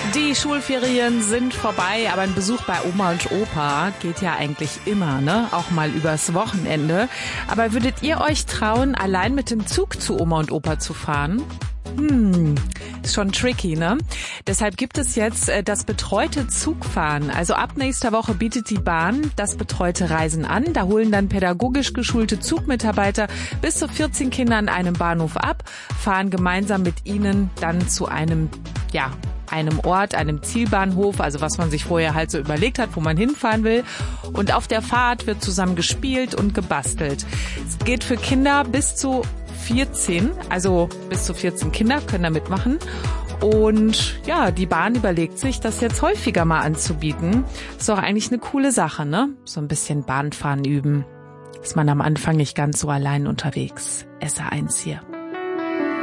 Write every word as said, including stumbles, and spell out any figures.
Die Schulferien sind vorbei, aber ein Besuch bei Oma und Opa geht ja eigentlich immer, ne? Auch mal übers Wochenende. Aber würdet ihr euch trauen, allein mit dem Zug zu Oma und Opa zu fahren? Hm, ist schon tricky, ne? Deshalb gibt es jetzt äh, das betreute Zugfahren. Also ab nächster Woche bietet die Bahn das betreute Reisen an. Da holen dann pädagogisch geschulte Zugmitarbeiter bis zu vierzehn Kinder an einem Bahnhof ab, fahren gemeinsam mit ihnen dann zu einem, ja, einem Ort, einem Zielbahnhof, also was man sich vorher halt so überlegt hat, wo man hinfahren will. Und auf der Fahrt wird zusammen gespielt und gebastelt. Es geht für Kinder bis zu vierzehn, also bis zu vierzehn Kinder können da mitmachen. Und ja, die Bahn überlegt sich, das jetzt häufiger mal anzubieten. Ist doch eigentlich eine coole Sache, ne? So ein bisschen Bahnfahren üben. Ist man am Anfang nicht ganz so allein unterwegs. S R eins hier.